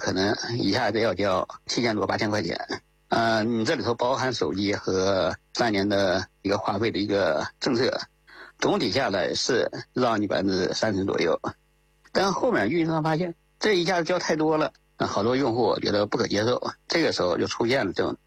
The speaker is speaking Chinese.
可能一下子要交7000多8000块钱。你这里头包含手机和3年的一个话费的一个政策，总体下来是让你30%左右。但后面运营商发现这一下子交太多了，好多用户觉得不可接受，这个时候就出现了这种